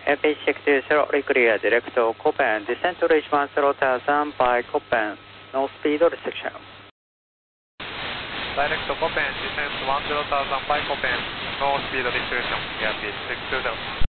AP620, clear, direct to Copen, descent to reach 10,000 by Copen, no speed restriction. Direct to Copen, descent 10,000 by Copen, no speed restriction, AirP620.